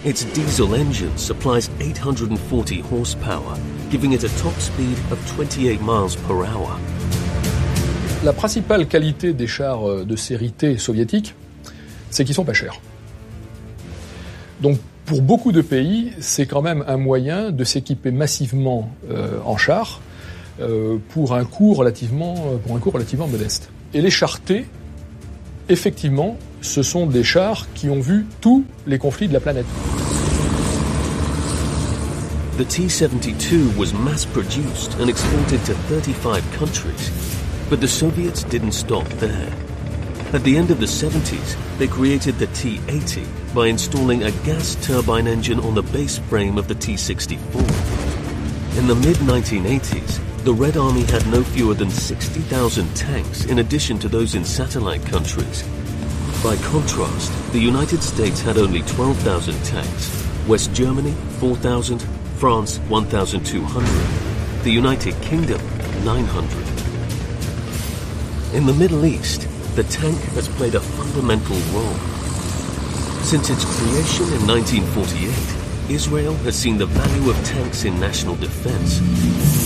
Its diesel engine supplies 840 horsepower, giving it a top speed of 28 miles per hour. La principale qualité des chars de série T soviétiques, c'est qu'ils sont pas chers. Donc pour beaucoup de pays, c'est quand même un moyen de s'équiper massivement en chars pour un coût relativement modeste. Et les chars T, effectivement, ce sont des chars qui ont vu tous les conflits de la planète. The T-72 was mass-produced and exported to 35 countries, but the Soviets didn't stop there. At the end of the 70s, they created the T-80 by installing a gas turbine engine on the base frame of the T-64. In the mid-1980s, the Red Army had no fewer than 60,000 tanks in addition to those in satellite countries. By contrast, the United States had only 12,000 tanks, West Germany 4,000, France 1,200, the United Kingdom 900. In the Middle East, the tank has played a fundamental role. Since its creation in 1948, Israel has seen the value of tanks in national defense.